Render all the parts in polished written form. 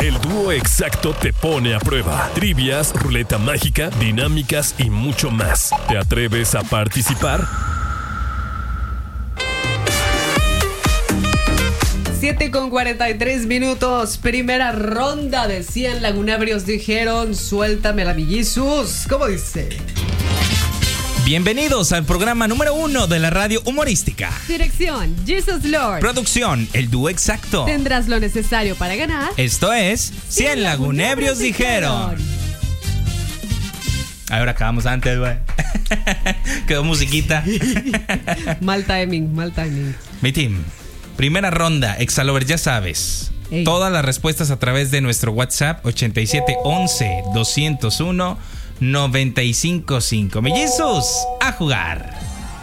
El dúo exacto te pone a prueba. Trivias, ruleta mágica, dinámicas y mucho más. ¿Te atreves a participar? 7:43. Primera ronda de 100 lagunebrios dijeron, suéltame la mellizos. ¿Cómo dice? Bienvenidos al programa número 1 de la radio humorística. Dirección, Jesus Lord. Producción, el dúo exacto. Tendrás lo necesario para ganar. Esto es 100 lagunebrios dijeron. Ahora acabamos antes, güey. Quedó musiquita. Mal timing. Mi team. Primera ronda, Exalover, ya sabes. Ey. Todas las respuestas a través de nuestro WhatsApp 8711-201-955. Mellizos, a jugar.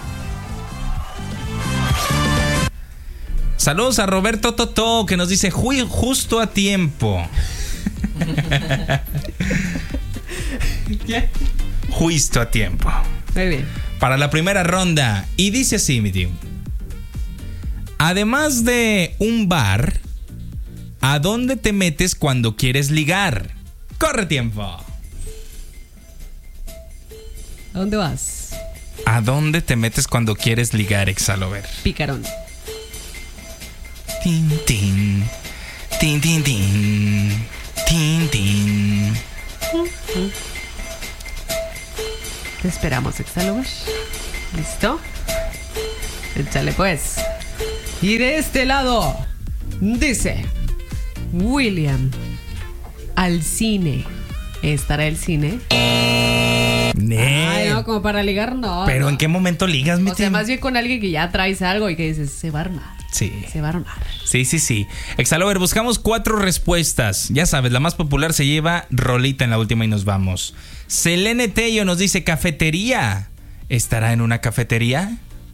Saludos a Roberto Totó, que nos dice justo a tiempo. ¿Qué? Justo a tiempo. Muy bien. Para la primera ronda. Y dice así, mi team. Además de un bar, ¿a dónde te metes cuando quieres ligar? ¡Corre tiempo! ¿A dónde vas? ¿A dónde te metes cuando quieres ligar, Exalover? Picarón. Tin, tin. Tin, tin, tin. Tin, tin. Te esperamos, Exalover. ¿Listo? Échale pues. Y de este lado dice William, al cine. ¿Estará el cine? Ay, no, como para ligar, no. Pero no. ¿en qué momento ligas, mi O sea, team? más bien con alguien que ya traes algo y que dices, se va a armar. Sí. Se va a armar. Sí. Exalover, buscamos 4 respuestas. Ya sabes, la más popular se lleva rolita en la última y nos vamos. Selene Tello nos dice cafetería. ¿Estará en una cafetería?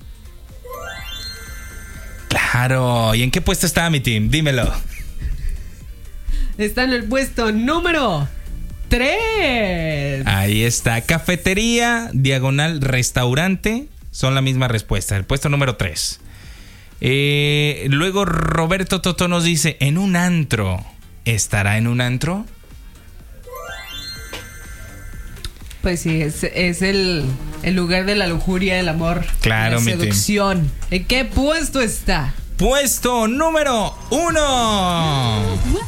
Claro. ¿Y en qué puesto está, mi team? Dímelo. Está en el puesto número 3. Ahí está. Cafetería, diagonal, restaurante. Son la misma respuesta. El puesto número 3. Luego Roberto Totó nos dice en un antro. ¿Estará en un antro? Pues sí, es el lugar de la lujuria, del amor. Claro, la mi seducción. ¿En qué puesto está? Puesto número 1.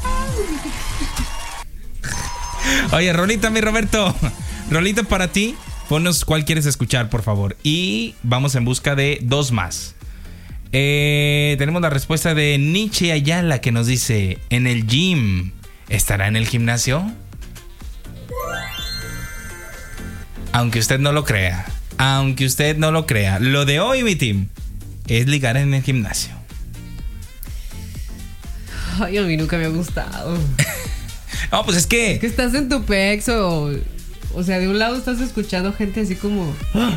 Oye, rolita, mi Roberto. Rolita para ti. Ponnos cuál quieres escuchar, por favor. Y vamos en busca de 2 más. Tenemos la respuesta de Nietzsche Ayala, que nos dice en el gym. ¿Estará en el gimnasio? Aunque usted no lo crea. Lo de hoy, mi team, es ligar en el gimnasio. Ay, a mí nunca me ha gustado. No, pues es que estás en tu pex o sea, de un lado estás escuchando gente así como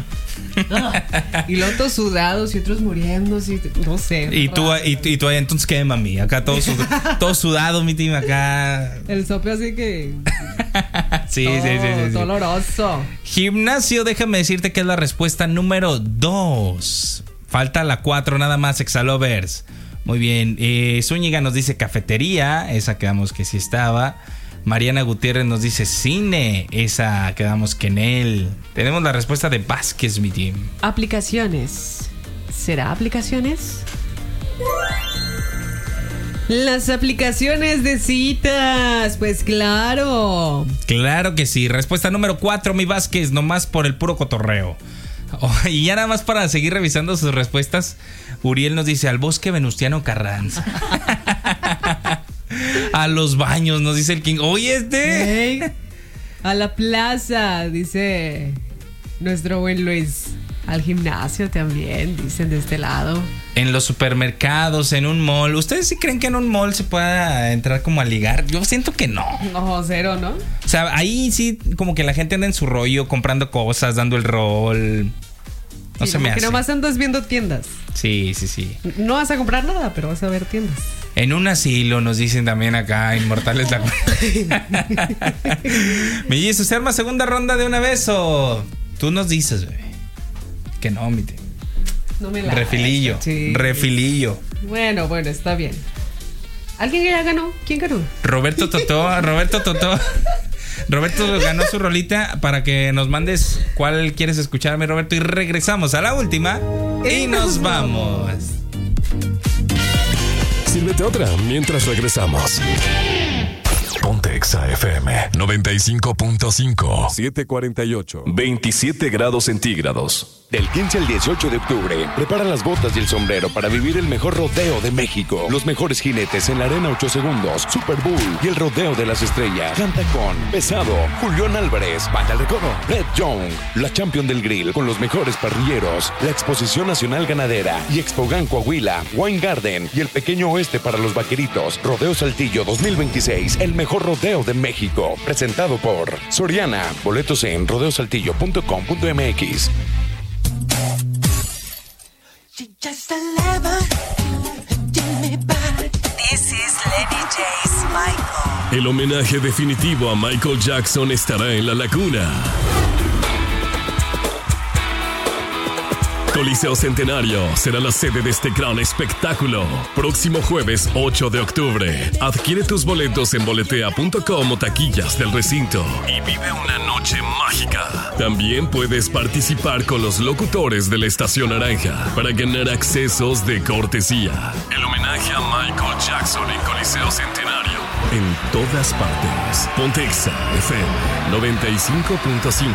y luego todos sudados y otros muriéndose, no sé. Y tú ahí, entonces qué, mami, acá todo sudado, mi team, acá. El sope así que sí. doloroso. Gimnasio, déjame decirte que es la respuesta número 2. Falta la 4 nada más, Exalovers. Muy bien. Zúñiga nos dice cafetería. Esa quedamos que sí estaba. Mariana Gutiérrez nos dice cine. Esa quedamos que en él. Tenemos la respuesta de Vázquez, mi team. Aplicaciones. ¿Será aplicaciones? Las aplicaciones de citas. Pues claro. Claro que sí. Respuesta número 4, mi Vázquez. Nomás por el puro cotorreo. Y ya nada más para seguir revisando sus respuestas, Uriel nos dice al bosque Venustiano Carranza. A los baños, nos dice el King. Oye, Hey, a la plaza, dice nuestro buen Luis. Al gimnasio también, dicen de este lado. En los supermercados, en un mall. ¿Ustedes sí creen que en un mall se pueda entrar como a ligar? Yo siento que no. No, cero, ¿no? O sea, ahí sí como que la gente anda en su rollo comprando cosas, dando el rol. No sí, se me hace. Que nomás andas viendo tiendas. Sí. No vas a comprar nada, pero vas a ver tiendas. En un asilo nos dicen también acá, Inmortales la... Mellizos, ¿se arma segunda ronda de una vez o...? Tú nos dices, bebé. Que no, mi tío. No me la... Refilillo. Sí. Refilillo. Bueno, está bien. ¿Alguien ya ganó? ¿Quién ganó? Roberto Totó ganó su rolita. Para que nos mandes cuál quieres escucharme, Roberto. Y regresamos a la última y nos vamos. Sírvete otra mientras regresamos. Ponte Exa FM 95.5 748 27 grados centígrados. Del 15 al 18 de octubre, prepara las botas y el sombrero para vivir el mejor rodeo de México. Los mejores jinetes en la Arena 8 Segundos, Super Bowl y el Rodeo de las Estrellas. Canta con Pesado, Julián Álvarez, Banda El Recodo, Red Young, la Champion del Grill con los mejores parrilleros, la Exposición Nacional Ganadera y Expogan Coahuila, Wine Garden y el Pequeño Oeste para los Vaqueritos. Rodeo Saltillo 2026, el mejor rodeo de México. Presentado por Soriana. Boletos en rodeosaltillo.com.mx. This is Lenny J's Michael. El homenaje definitivo a Michael Jackson estará en La Laguna. Coliseo Centenario será la sede de este gran espectáculo. Próximo jueves 8 de octubre. Adquiere tus boletos en boletea.com o taquillas del recinto y vive una noche mágica. También puedes participar con los locutores de la Estación Naranja para ganar accesos de cortesía. El homenaje a Michael Jackson en Coliseo Centenario. En todas partes. Ponte Exa FM 95.5.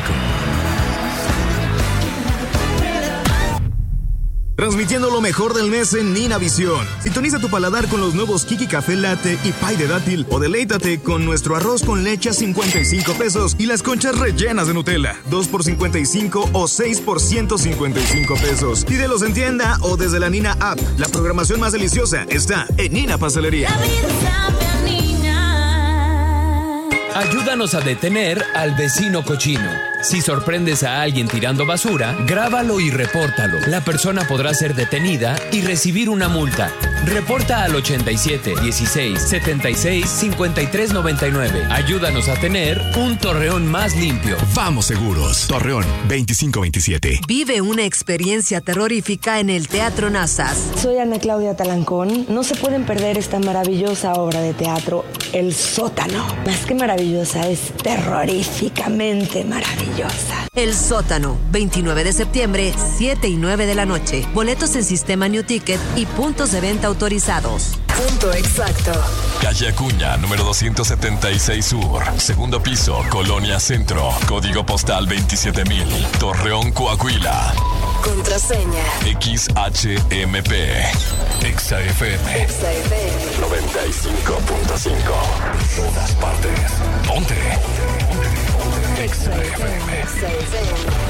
Transmitiendo lo mejor del mes en Nina Visión. Sintoniza tu paladar con los nuevos Kiki Café Latte y Pie de Dátil o deleítate con nuestro arroz con leche a 55 pesos y las conchas rellenas de Nutella, 2 por 55 o 6 por 155 pesos. Pídelos en tienda o desde la Nina App. La programación más deliciosa está en Nina Pastelería. La vida sabe a Nina. Ayúdanos a detener al vecino cochino. Si sorprendes a alguien tirando basura, grábalo y repórtalo. La persona podrá ser detenida y recibir una multa. Reporta al 87 16 76 53 99. Ayúdanos a tener un Torreón más limpio. Vamos seguros. Torreón 2527. Vive una experiencia terrorífica en el Teatro Nazas. Soy Ana Claudia Talancón. No se pueden perder esta maravillosa obra de teatro, El Sótano. Más que maravillosa, es terroríficamente maravillosa. El Sótano, 29 de septiembre, 7 y 9 de la noche. Boletos en Sistema New Ticket y puntos de venta autorizados. Punto exacto. Calle Acuña, número 276 Sur. Segundo piso, Colonia Centro. Código postal 27000. Torreón, Coahuila. Contraseña. XHMP. Exa FM. Exa FM. 95.5. Todas partes. Ponte. Exa FM. Exa FM.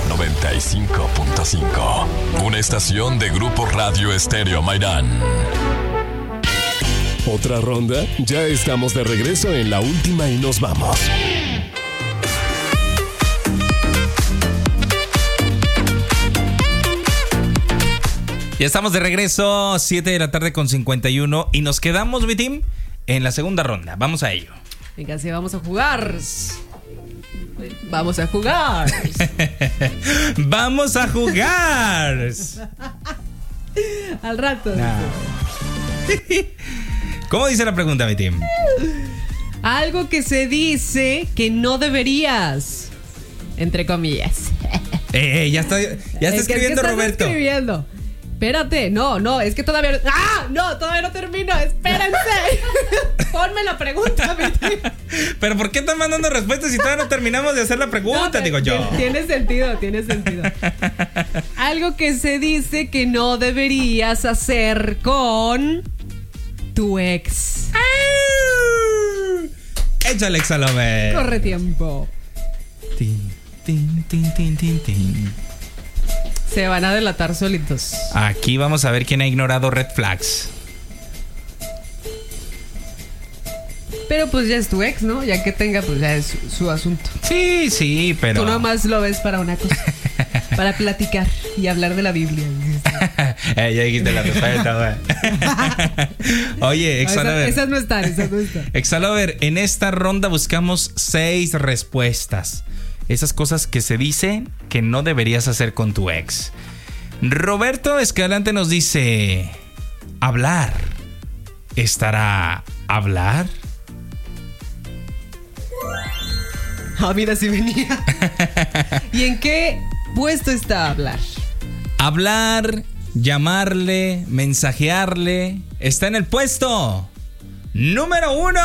95.5. Una estación de Grupo Radio Estéreo Mairán. ¿Otra ronda? Ya estamos de regreso en la última y nos vamos. Ya estamos de regreso, 7 de la tarde con 51. Y nos quedamos, mi team, en la segunda ronda. Vamos a ello. Venga, sí, vamos a jugar. Vamos a jugar. ¡Vamos a jugar! Al rato. Nah. ¿Cómo dice la pregunta, mi team? Algo que se dice que no deberías. Entre comillas. Ya está escribiendo ¿Qué Roberto. Estás escribiendo? Espérate, no, es que todavía. ¡Ah! No, todavía no termino. Espérense. Ponme la pregunta, mi team. Pero ¿por qué están mandando respuestas si todavía no terminamos de hacer la pregunta? Digo yo. Tiene sentido. Algo que se dice que no deberías hacer con tu ex. Échale, Exalome. Corre tiempo. Tin, tin, tin, tin, tin, tin. Se van a delatar solitos. Aquí vamos a ver quién ha ignorado red flags. Pero pues ya es tu ex, ¿no? Ya que tenga, pues ya es su asunto. Sí, pero... Tú nomás lo ves para una cosa. Para platicar y hablar de la Biblia. Ya dijiste la respuesta, güey. Oye, Exalover. Esas no están. Exalover, en esta ronda buscamos 6 respuestas. Esas cosas que se dicen que no deberías hacer con tu ex. Roberto Escalante nos dice: hablar estará ¿Hablar? Ah, mira, sí venía. ¿Y en qué puesto está hablar? Hablar, llamarle, mensajearle. Está en el puesto número 1.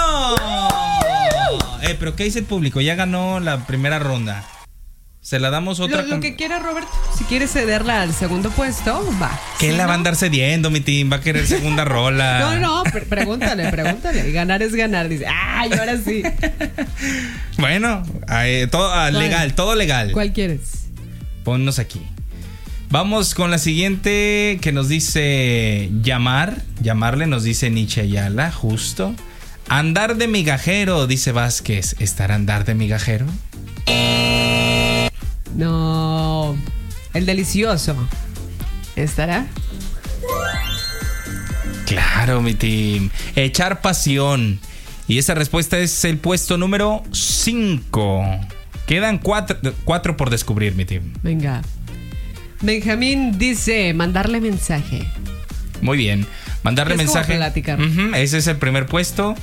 Pero ¿qué dice el público? Ya ganó la primera ronda. ¿Se la damos otra? Lo que quiera, Roberto. Si quiere cederla al segundo puesto, va. ¿Qué si la no, va a andar cediendo, mi team? Va a querer segunda rola. No, pregúntale. Ganar es ganar. Dice, ¡ay, ahora sí! Bueno, todo legal, todo legal. ¿Cuál quieres? Ponnos aquí. Vamos con la siguiente que nos dice llamarle, nos dice Nietzsche Ayala, justo. Andar de migajero, dice Vázquez. ¿Estará andar de migajero? No, el delicioso. ¿Estará? Claro, mi team. Echar pasión. Y esa respuesta es el puesto número 5. Quedan 4 por descubrir, mi team. Venga. Benjamín dice mandarle mensaje. Muy bien. Mandarle mensaje. Ese es el primer puesto.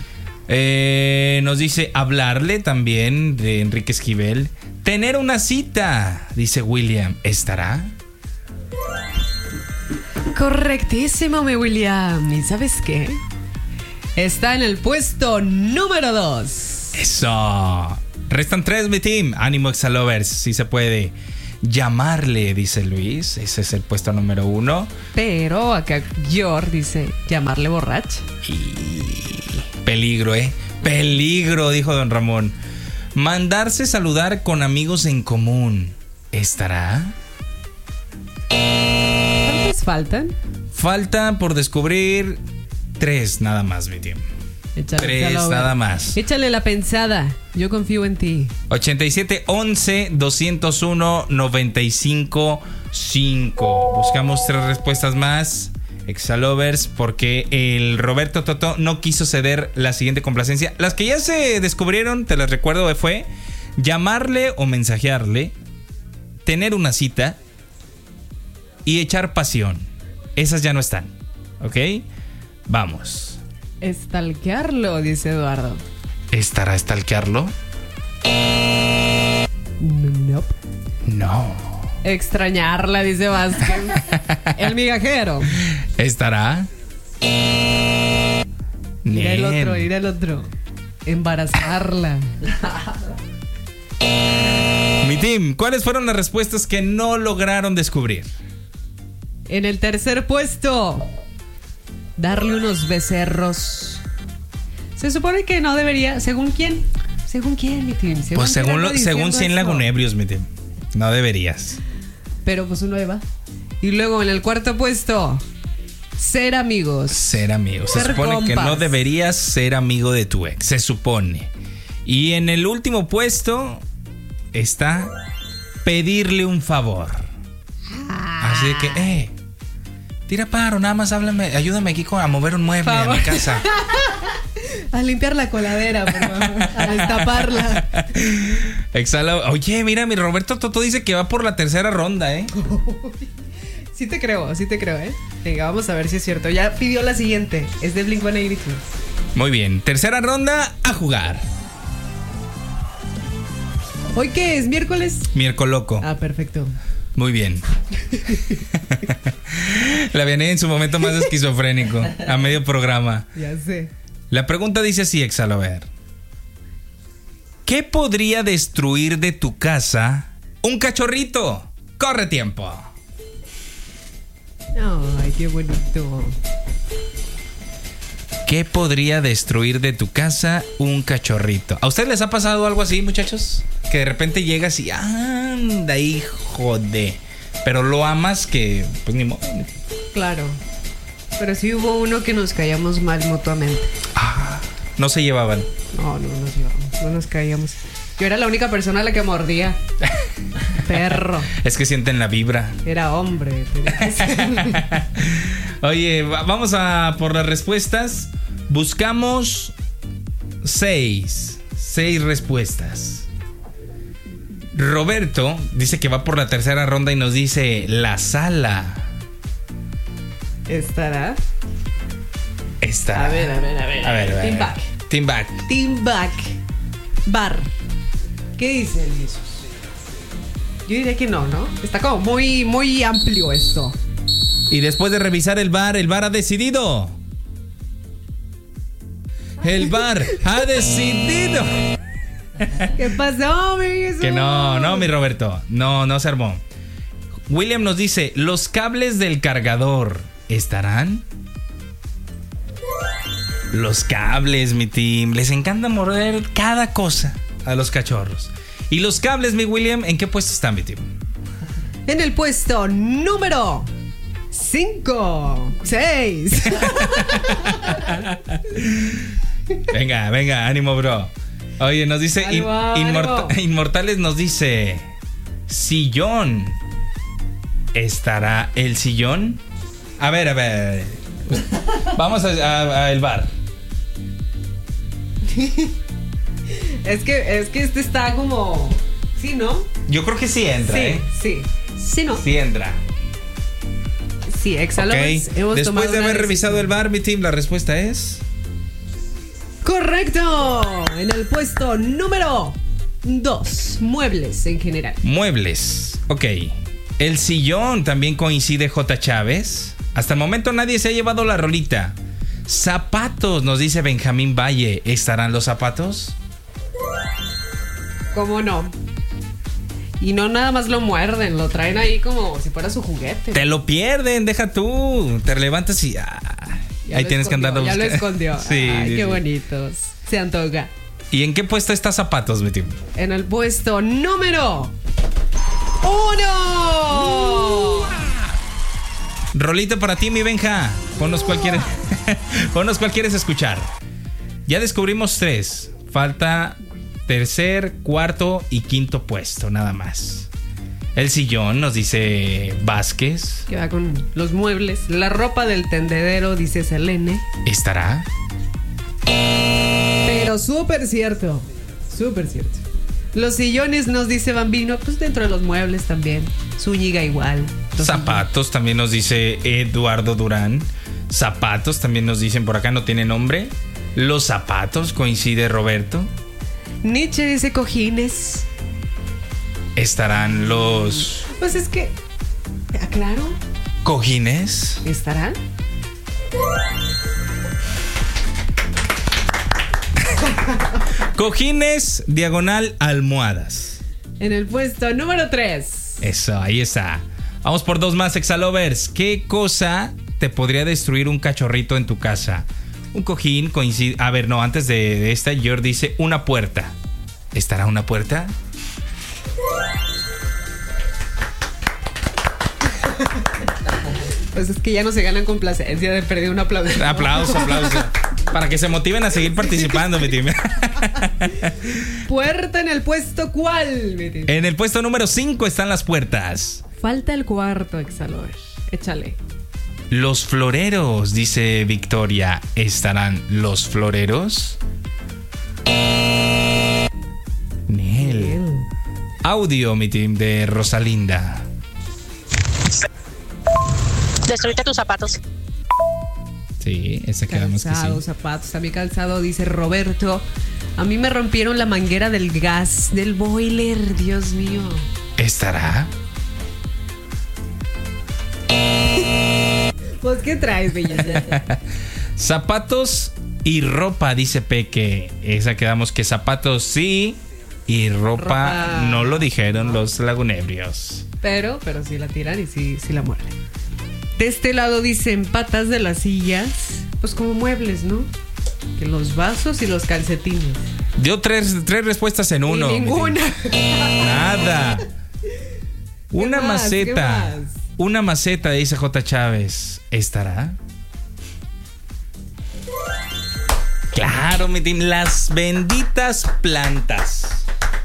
Nos dice hablarle también, de Enrique Esquivel. Tener una cita, dice William. ¿Estará? Correctísimo, mi William. ¿Y sabes qué? Está en el puesto número 2. Eso. Restan 3, mi team. Ánimo, Exalovers, si se puede. Llamarle, dice Luis. Ese es el puesto número 1. Pero acá Yor dice llamarle borracho. Peligro, peligro, dijo don Ramón. Mandarse saludar con amigos en común. ¿Estará? ¿Cuántos faltan? Faltan por descubrir 3 nada más, mi tío. 3 nada más. Échale la pensada. Yo confío en ti. 87 11 201 95 5. Buscamos 3 respuestas más, Exalovers, porque el Roberto Toto no quiso ceder la siguiente complacencia. Las que ya se descubrieron, te las recuerdo, fue llamarle o mensajearle, tener una cita y echar pasión. Esas ya no están, ¿ok? Vamos. Estalquearlo, dice Eduardo. ¿Estará estalquearlo? Nope. No. Extrañarla, dice Vázquez. El migajero. ¿Estará? Ir el otro. Embarazarla. Mi team, ¿cuáles fueron las respuestas que no lograron descubrir? En el tercer puesto, darle unos becerros. Se supone que no debería. ¿Según quién? ¿Según quién, mi team? Pues según 100 lagunebrios, mi team. No deberías. Pero pues uno va. Y luego en el cuarto puesto, ser amigos. Ser amigos. Se supone compas. Que no deberías ser amigo de tu ex. Se supone. Y en el último puesto está pedirle un favor. Así de que, tira paro, nada más háblame, ayúdame aquí a mover un mueble a mi casa. A limpiar la coladera, por favor. A destaparla. Exhala. Oye, mira, mi Roberto Toto dice que va por la tercera ronda, Sí te creo, Venga, vamos a ver si es cierto. Ya pidió la siguiente. Es de Blink-182. Muy bien, tercera ronda, a jugar. ¿Hoy qué es? ¿Miércoles? Miércoles loco. Ah, perfecto. Muy bien. La viene en su momento más esquizofrénico, a medio programa. Ya sé. La pregunta dice así, Exalover. ¿Qué podría destruir de tu casa un cachorrito? ¡Corre tiempo! Ay, qué bonito. ¿Qué podría destruir de tu casa un cachorrito? ¿A ustedes les ha pasado algo así, muchachos? Que de repente llegas y anda, hijo de... Pero lo amas que... Pues ni modo. Claro. Pero sí hubo uno que nos caíamos mal mutuamente. No se llevaban. No nos llevábamos. No nos caíamos. Yo era la única persona a la que mordía. Perro. Es que sienten la vibra. Era hombre. Oye, vamos a por las respuestas. Buscamos 6 respuestas. Roberto dice que va por la tercera ronda y nos dice la sala. ¿Estará? Está. A ver. Team Back. Bar. ¿Qué dice el Jesús? Yo diría que no. Está como muy, muy amplio esto. Y después de revisar el bar ha decidido. El bar ha decidido. ¿Qué pasó, mi Jesús? Que no, mi Roberto. No se armó. William nos dice, los cables del cargador, ¿estarán? Los cables, mi team. Les encanta morder cada cosa a los cachorros. ¿Y los cables, mi William, en qué puesto están, mi team? En el puesto número 5, 6. Venga, ánimo, bro. Oye, nos dice Inmortales nos dice sillón. ¿Estará el sillón? A ver. Vamos a el bar. Es que este está como... Sí, ¿no? Yo creo que sí entra, Sí, ¿no? Sí entra. Sí, Exalovers. Okay. Después de haber revisado el bar, mi team, la respuesta es... ¡correcto! En el puesto número 2, muebles en general. Muebles, ok. El sillón también coincide, J. Chávez. Hasta el momento nadie se ha llevado la rolita. Zapatos, nos dice Benjamín Valle. ¿Estarán los zapatos? ¿Cómo no? Y no nada más lo muerden, lo traen ahí como si fuera su juguete. Te lo pierden, deja tú. Te levantas y... ahí tienes que andar a buscar. Ya lo escondió. Sí, ay, sí, qué sí. bonitos. Se antoja. ¿Y en qué puesto está zapatos, mi team? En el puesto número 1. Rolita para ti, mi Benja. Ponnos cuál quieres escuchar. Ya descubrimos 3. Falta tercer, cuarto y quinto puesto, nada más. El sillón, nos dice Vázquez. Que va con los muebles. La ropa del tendedero, dice Selene. ¿Estará? Pero súper cierto. Los sillones, nos dice Bambino, pues dentro de los muebles también. Zúñiga igual. Zapatos también nos dice Eduardo Durán. Zapatos también nos dicen por acá, no tiene nombre. Los zapatos, coincide Roberto. Nietzsche dice cojines. ¿Estarán los... Pues es que... Aclaro. ¿Cojines? ¿Estarán? Cojines, diagonal, almohadas. En el puesto número 3. Eso, ahí está. Vamos por 2 más, Exalovers. ¿Qué cosa te podría destruir un cachorrito en tu casa? Un cojín coincide... A ver, no, antes de esta, George dice una puerta. ¿Estará una puerta? Pues es que ya no se ganan complacencia de perder un aplauso. Aplauso. Para que se motiven a seguir participando, mi team. Puerta en el puesto, ¿cuál, mi team? En el puesto número 5 están las puertas. Falta el cuarto, Exalover. Échale. Los floreros, dice Victoria. ¿Estarán los floreros? Niel. Audio, mi team, de Rosalinda. Destruirte tus zapatos. Sí, ese quedamos que sí. Calzado, zapatos, también calzado, dice Roberto. A mí me rompieron la manguera del gas, del boiler, Dios mío. ¿Estará? Pues, ¿qué traes, belleza? Zapatos y ropa, dice Peque. Esa quedamos que zapatos sí y ropa no lo dijeron los lagunebrios. Pero sí la tiran y sí la muerden. De este lado dicen patas de las sillas, pues como muebles, ¿no? Que los vasos y los calcetines. Dio tres respuestas en uno. Y ninguna. Nada. Una más? maceta. Una maceta, dice J. Chávez. ¿Estará? Claro, mi team. Las benditas plantas.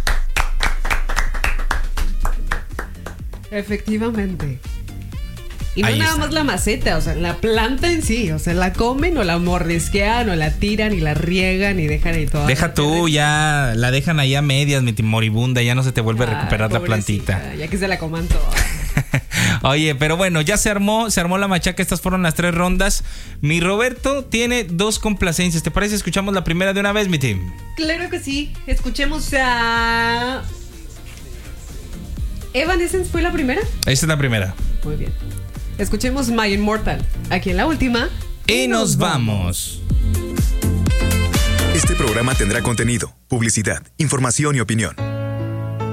Efectivamente. Y no ahí nada está. más la maceta, o sea, la planta en sí. O sea, la comen o la mordisquean o la tiran y la riegan y dejan ahí toda. Deja tú, ya la dejan ahí a medias, mi team, moribunda. Ya no se te vuelve a recuperar la pobrecita, plantita. Ya que se la coman toda. Oye, pero bueno, ya se armó la machaca. Estas fueron las 3 rondas. Mi Roberto tiene 2 complacencias. ¿Te parece? Escuchamos la primera de una vez, mi team. Claro que sí. Escuchemos a... ¿Evanescence fue la primera? Esta es la primera. Muy bien. Escuchemos My Immortal. Aquí en la última. Y nos vamos. Este programa tendrá contenido, publicidad, información y opinión.